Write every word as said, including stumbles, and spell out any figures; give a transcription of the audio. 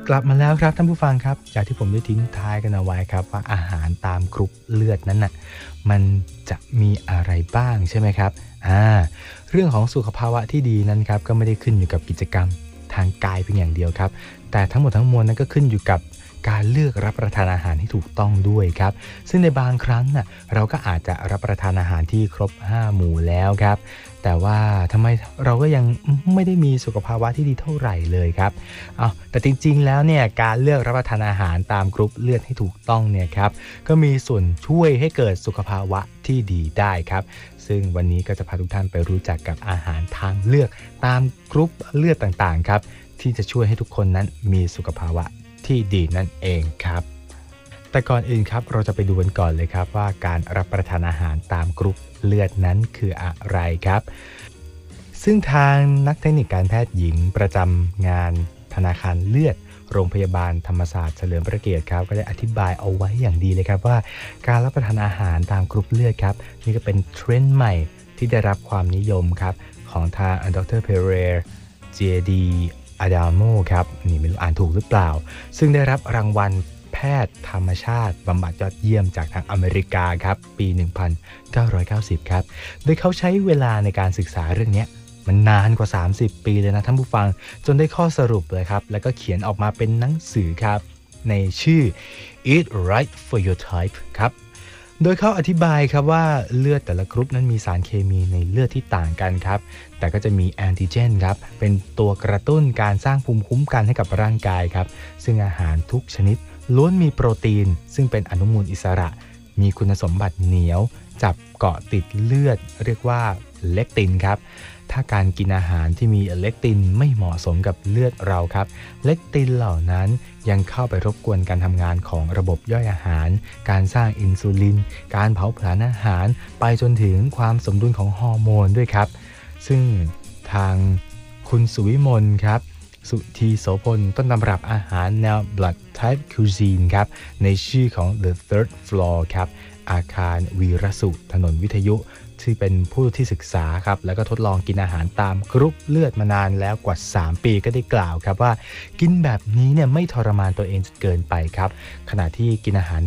กลับมาแล้วครับท่านผู้ฟังครับจากที่ผมได้ทิ้งท้ายกันเอาไว้ครับว่าอาหารตามกรุ๊ปเลือดนั้นน่ะมันจะมีอะไรบ้างใช่ไหมครับอ่าเรื่องของสุขภาวะที่ดีนั้นครับก็ไม่ได้ขึ้นอยู่กับกิจกรรมทางกายเพียงอย่างเดียวครับแต่ทั้งหมดทั้งมวลนั้นก็ขึ้นอยู่กับการเลือกรับประทานอาหารที่ถูกต้องด้วยครับซึ่งในบางครั้งน่ะเราก็อาจจะรับประทานอาหารที่ครบห้าหมู่แล้วครับแต่ว่าทำไมเราก็ยังไม่ได้มีสุขภาวะที่ดีเท่าไหร่เลยครับอ้าวแต่จริงๆแล้วเนี่ยการเลือกรับประทานอาหารตามกรุ๊ปเลือดให้ถูกต้องเนี่ยครับก็มีส่วนช่วยให้เกิดสุขภาวะที่ดีได้ครับซึ่งวันนี้ก็จะพาทุกท่านไปรู้จักกับอาหารทางเลือกตามกรุ๊ปเลือดต่างๆครับที่จะช่วยให้ทุกคนนั้นมีสุขภาวะที่ดีนั่นเองครับแต่ก่อนอื่นครับเราจะไปดูกันก่อนเลยครับว่าการรับประทานอาหารตามกรุ๊ปเลือดนั้นคืออะไรครับซึ่งทางนักเทคนิคการแพทย์หญิงประจำงานธนาคารเลือดโรงพยาบาลธรรมศาสตร์เฉลิมพระเกียรติครับก็ได้อธิบายเอาไว้อย่างดีเลยครับว่าการรับประทานอาหารตามกรุ๊ปเลือดครับนี่ก็เป็นเทรนด์ใหม่ที่ได้รับความนิยมครับของทางดรเพเรร์เจดีอาดาโมครับนี่ไม่รู้อ่านถูกหรือเปล่าซึ่งได้รับรางวัลแพทย์ธรรมชาติบำบัดยอดเยี่ยมจากทางอเมริกาครับปีหนึ่งพันเก้าร้อยเก้าสิบครับโดยเขาใช้เวลาในการศึกษาเรื่องนี้มันนานกว่าสามสิบปีเลยนะท่านผู้ฟังจนได้ข้อสรุปเลยครับแล้วก็เขียนออกมาเป็นหนังสือครับในชื่อ Eat Right for Your Type ครับโดยเขาอธิบายครับว่าเลือดแต่ละกรุ๊ปนั้นมีสารเคมีในเลือดที่ต่างกันครับแต่ก็จะมีแอนติเจนครับเป็นตัวกระตุ้นการสร้างภูมิคุ้มกันให้กับร่างกายครับซึ่งอาหารทุกชนิดล้วนมีโปรตีนซึ่งเป็นอนุมูลอิสระมีคุณสมบัติเหนียวจับเกาะติดเลือดเรียกว่าเลคตินครับถ้าการกินอาหารที่มีเลคตินไม่เหมาะสมกับเลือดเราครับเลคตินเหล่านั้นยังเข้าไปรบกวนการทำงานของระบบย่อยอาหารการสร้างอินซูลินการเผาผลาญอาหารไปจนถึงความสมดุลของฮอร์โมนด้วยครับซึ่งทางคุณสุวิมลครับสุธีโสพลต้นตำรับอาหารแนว Blood Type Cuisine ครับในชื่อของ The Third Floor ครับอาคารวีรสุถนนวิทยุที่เป็นผู้ที่ศึกษาครับแล้วก็ทดลองกินอาหารตามกรุ๊ปเลือดมานานแล้วกว่าสามปีก็ได้กล่าวครับว่ากินแบบนี้เนี่ยไม่ทรมานตัวเองจนเกินไปครับขณะที่กินอาหาร